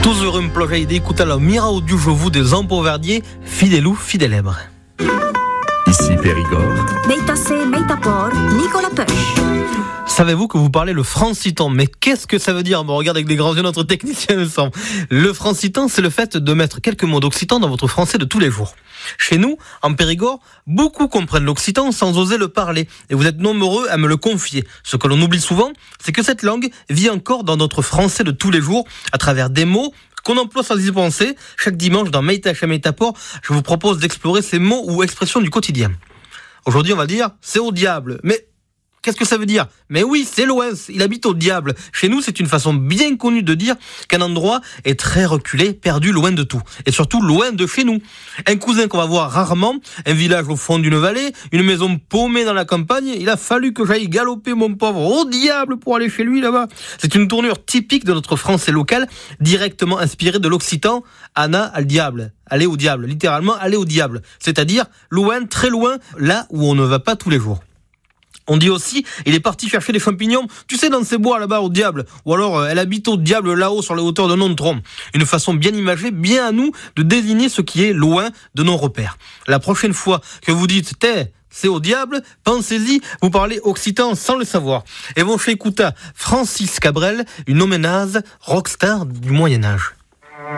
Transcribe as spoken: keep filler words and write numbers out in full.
Tous heureux me plogeai d'écouter la mirao du jovu des empoverdiers, fidèle ou fidèle èbre. Ici Périgord. Meitase, meitapor, Nicolas Peuch. Savez-vous que vous parlez le francitan? Mais qu'est-ce que ça veut dire? Bon, regarde avec des grands yeux notre technicien me semble. Le francitan, c'est le fait de mettre quelques mots d'occitan dans votre français de tous les jours. Chez nous, en Périgord, beaucoup comprennent l'occitan sans oser le parler. Et vous êtes nombreux à me le confier. Ce que l'on oublie souvent, c'est que cette langue vit encore dans notre français de tous les jours, à travers des mots qu'on emploie sans y penser. Chaque dimanche, dans Meitache et Meitapor, je vous propose d'explorer ces mots ou expressions du quotidien. Aujourd'hui, on va dire, c'est au diable. Mais qu'est-ce que ça veut dire? Mais oui, c'est loin, il habite au diable. Chez nous, c'est une façon bien connue de dire qu'un endroit est très reculé, perdu, loin de tout. Et surtout, loin de chez nous. Un cousin qu'on va voir rarement, un village au fond d'une vallée, une maison paumée dans la campagne, il a fallu que j'aille galoper mon pauvre au diable pour aller chez lui là-bas. C'est une tournure typique de notre français local, directement inspirée de l'occitan, Anna al diable. Aller au diable, littéralement aller au diable. C'est-à-dire loin, très loin, là où on ne va pas tous les jours. On dit aussi, il est parti chercher des champignons, tu sais, dans ces bois là-bas au diable. Ou alors, euh, elle habite au diable là-haut sur les hauteurs de Nontron. Une façon bien imagée, bien à nous, de désigner ce qui est loin de nos repères. La prochaine fois que vous dites, t'es, c'est au diable, pensez-y, vous parlez occitan sans le savoir. Et vous faites écouter Francis Cabrel, une homénage rockstar du Moyen-Âge.